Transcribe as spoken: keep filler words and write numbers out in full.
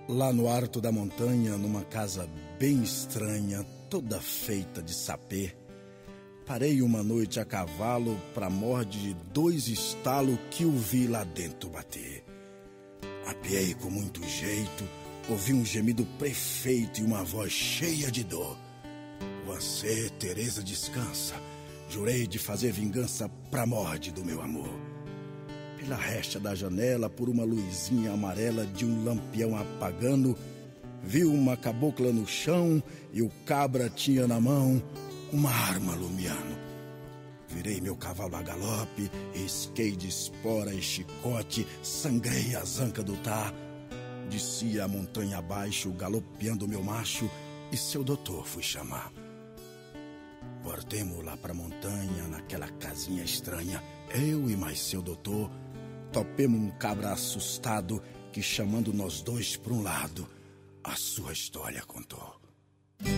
Lá no alto da montanha, numa casa bem estranha, toda feita de sapê, parei uma noite a cavalo pra mor de dois estalos que o vi lá dentro bater. Apeei com muito jeito, ouvi um gemido perfeito e uma voz cheia de dor. Você, Teresa, descansa. Jurei de fazer vingança pra morte do meu amor. Pela recha da janela, por uma luzinha amarela de um lampião apagando, vi uma cabocla no chão e o cabra tinha na mão uma arma alumiando. Virei meu cavalo a galope, esquei de espora e chicote, sangrei a zanca do tá. Desci a montanha abaixo, galopeando meu macho, e seu doutor fui chamar. Voltemos lá pra montanha, naquela casinha estranha, eu e mais seu doutor, topemos um cabra assustado que, chamando nós dois pra um lado, a sua história contou.